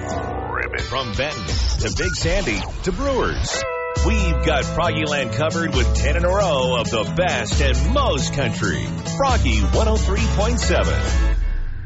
From Benton to Big Sandy to Brewers, we've got Froggyland covered with 10 in a row of the best and most country. Froggy 103.7.